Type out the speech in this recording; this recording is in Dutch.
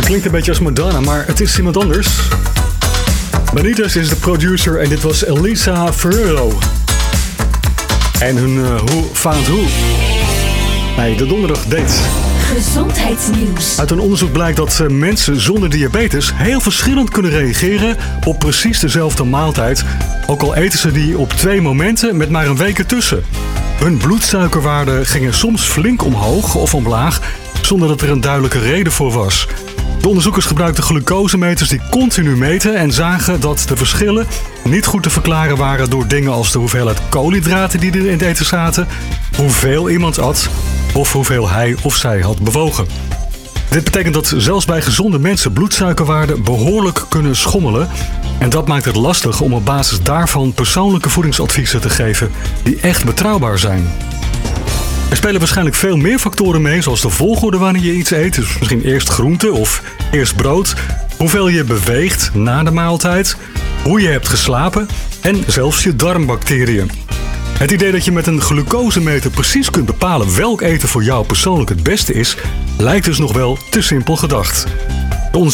Klinkt een beetje als Madonna, maar het is iemand anders. Benitez is de producer en dit was Elisa Ferrero. En hun Who Found Who. Nee, de donderdag date. Gezondheidsnieuws. Uit een onderzoek blijkt dat mensen zonder diabetes heel verschillend kunnen reageren op precies dezelfde maaltijd. Ook al eten ze die op 2 momenten met maar een week ertussen. Hun bloedsuikerwaarden gingen soms flink omhoog of omlaag, zonder dat er een duidelijke reden voor was. De onderzoekers gebruikten glucosemeters die continu meten en zagen dat de verschillen niet goed te verklaren waren door dingen als de hoeveelheid koolhydraten die er in het eten zaten, hoeveel iemand at of hoeveel hij of zij had bewogen. Dit betekent dat zelfs bij gezonde mensen bloedsuikerwaarden behoorlijk kunnen schommelen. En dat maakt het lastig om op basis daarvan persoonlijke voedingsadviezen te geven die echt betrouwbaar zijn. Er spelen waarschijnlijk veel meer factoren mee, zoals de volgorde wanneer je iets eet. Dus misschien eerst groente of eerst brood. Hoeveel je beweegt na de maaltijd. Hoe je hebt geslapen. En zelfs je darmbacteriën. Het idee dat je met een glucosemeter precies kunt bepalen welk eten voor jou persoonlijk het beste is, lijkt dus nog wel te simpel gedacht.